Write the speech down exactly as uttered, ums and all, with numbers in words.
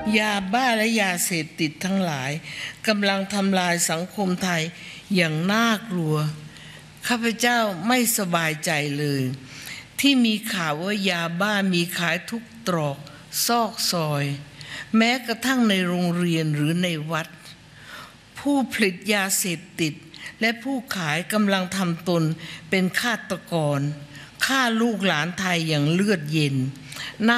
ยาบ้าและยาเสพติดทั้งหลายกำลังทำลายสังคมไทยอย่างน่ากลัวข้าพเจ้าไม่สบายใจเลยที่มีข่าวว่ายาบ้ามีขายทุกตรอกซอกซอยแม้กระทั่งในโรงเรียนหรือในวัดผู้ผลิตยาเสพติดและผู้ขายกำลังทำตนเป็นฆาตกรฆ่าลูกหลานไทยอย่างเลือดเย็น